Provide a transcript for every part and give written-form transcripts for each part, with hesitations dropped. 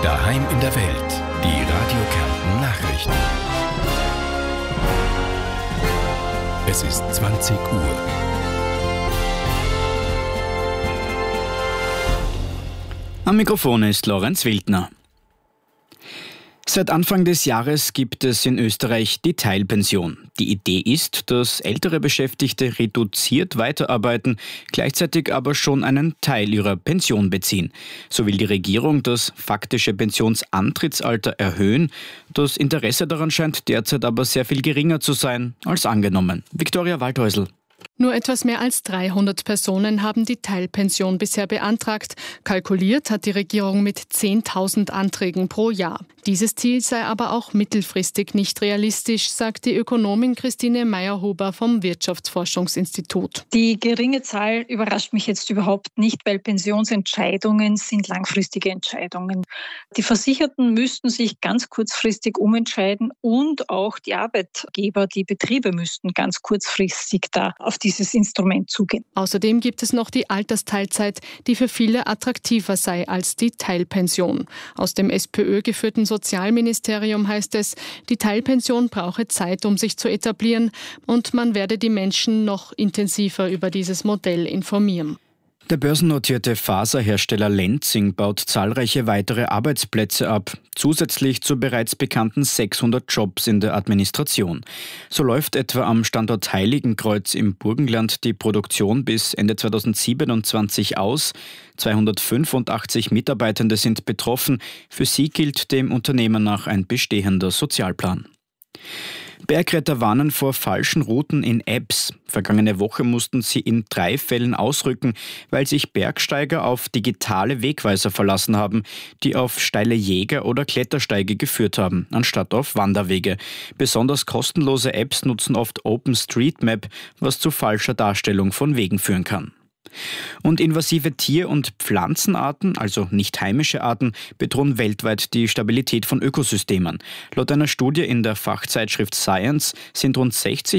Daheim in der Welt. Die Radio Kärnten Nachrichten. Es ist 20 Uhr. Am Mikrofon ist Lorenz Wildner. Seit Anfang des Jahres gibt es in Österreich die Teilpension. Die Idee ist, dass ältere Beschäftigte reduziert weiterarbeiten, gleichzeitig aber schon einen Teil ihrer Pension beziehen. So will die Regierung das faktische Pensionsantrittsalter erhöhen. Das Interesse daran scheint derzeit aber sehr viel geringer zu sein als angenommen. Viktoria Waldhäusl. Nur etwas mehr als 300 Personen haben die Teilpension bisher beantragt. Kalkuliert hat die Regierung mit 10.000 Anträgen pro Jahr. Dieses Ziel sei aber auch mittelfristig nicht realistisch, sagt die Ökonomin Christine Meyer-Huber vom Wirtschaftsforschungsinstitut. Die geringe Zahl überrascht mich jetzt überhaupt nicht, weil Pensionsentscheidungen sind langfristige Entscheidungen. Die Versicherten müssten sich ganz kurzfristig umentscheiden und auch die Arbeitgeber, die Betriebe müssten ganz kurzfristig da auf dieses Instrument zugehen. Außerdem gibt es noch die Altersteilzeit, die für viele attraktiver sei als die Teilpension. Aus dem SPÖ geführten Sozialministerium heißt es, die Teilpension brauche Zeit, um sich zu etablieren und man werde die Menschen noch intensiver über dieses Modell informieren. Der börsennotierte Faserhersteller Lenzing baut zahlreiche weitere Arbeitsplätze ab, zusätzlich zu bereits bekannten 600 Jobs in der Administration. So läuft etwa am Standort Heiligenkreuz im Burgenland die Produktion bis Ende 2027 aus. 285 Mitarbeitende sind betroffen. Für sie gilt dem Unternehmen nach ein bestehender Sozialplan. Bergretter warnen vor falschen Routen in Apps. Vergangene Woche mussten sie in 3 Fällen ausrücken, weil sich Bergsteiger auf digitale Wegweiser verlassen haben, die auf steile Jäger- oder Klettersteige geführt haben, anstatt auf Wanderwege. Besonders kostenlose Apps nutzen oft OpenStreetMap, was zu falscher Darstellung von Wegen führen kann. Und invasive Tier- und Pflanzenarten, also nicht heimische Arten, bedrohen weltweit die Stabilität von Ökosystemen. Laut einer Studie in der Fachzeitschrift Science sind rund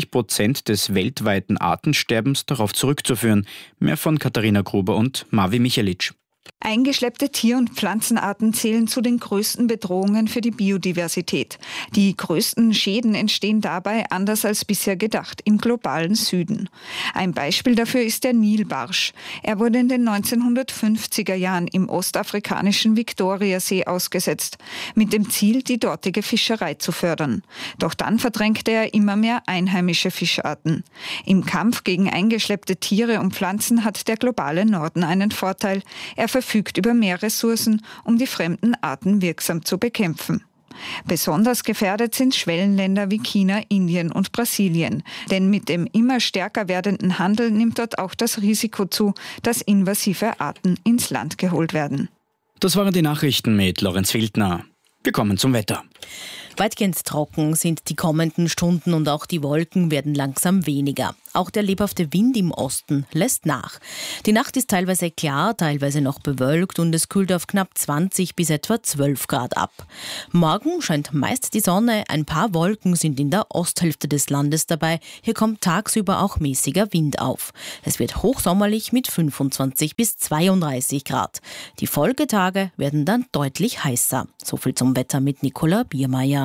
60% des weltweiten Artensterbens darauf zurückzuführen. Mehr von Katharina Gruber und Mavi Michelic. Eingeschleppte Tier- und Pflanzenarten zählen zu den größten Bedrohungen für die Biodiversität. Die größten Schäden entstehen dabei, anders als bisher gedacht, im globalen Süden. Ein Beispiel dafür ist der Nilbarsch. Er wurde in den 1950er Jahren im ostafrikanischen Viktoriasee ausgesetzt, mit dem Ziel, die dortige Fischerei zu fördern. Doch dann verdrängte er immer mehr einheimische Fischarten. Im Kampf gegen eingeschleppte Tiere und Pflanzen hat der globale Norden einen Vorteil. Er verfügt über mehr Ressourcen, um die fremden Arten wirksam zu bekämpfen. Besonders gefährdet sind Schwellenländer wie China, Indien und Brasilien. Denn mit dem immer stärker werdenden Handel nimmt dort auch das Risiko zu, dass invasive Arten ins Land geholt werden. Das waren die Nachrichten mit Lorenz Wildner. Wir kommen zum Wetter. Weitgehend trocken sind die kommenden Stunden und auch die Wolken werden langsam weniger. Auch der lebhafte Wind im Osten lässt nach. Die Nacht ist teilweise klar, teilweise noch bewölkt und es kühlt auf knapp 20 bis etwa 12 Grad ab. Morgen scheint meist die Sonne, ein paar Wolken sind in der Osthälfte des Landes dabei. Hier kommt tagsüber auch mäßiger Wind auf. Es wird hochsommerlich mit 25 bis 32 Grad. Die Folgetage werden dann deutlich heißer. So viel zum Wetter mit Nicola Biermeier.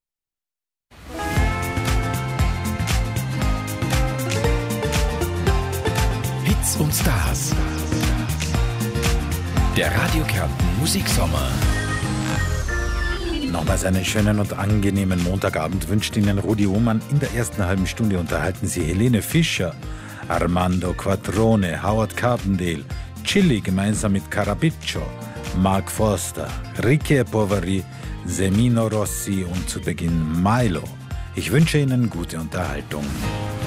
Hits und Stars. Der Radio Kärnten Musiksommer. Nochmals einen schönen und angenehmen Montagabend wünscht Ihnen Rudi Ohmann. In der ersten halben Stunde unterhalten Sie Helene Fischer, Armando Quattrone, Howard Carpendale, Chili gemeinsam mit Carapiccio, Mark Forster, Ricky Poveri, Semino Rossi und zu Beginn Milo. Ich wünsche Ihnen gute Unterhaltung.